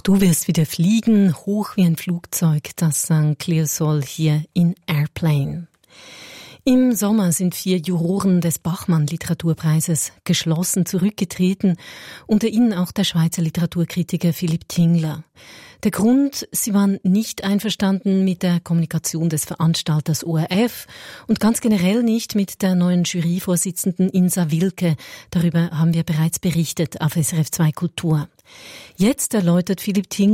du wirst wieder fliegen, hoch wie ein Flugzeug, das sang Cleo Sol hier in Airplane. Im Sommer sind 4 Juroren des Bachmann-Literaturpreises geschlossen zurückgetreten, unter ihnen auch der Schweizer Literaturkritiker Philipp Tingler. Der Grund, sie waren nicht einverstanden mit der Kommunikation des Veranstalters ORF und ganz generell nicht mit der neuen Juryvorsitzenden Insa Wilke. Darüber haben wir bereits berichtet auf SRF 2 Kultur. Jetzt erläutert Philipp Tingler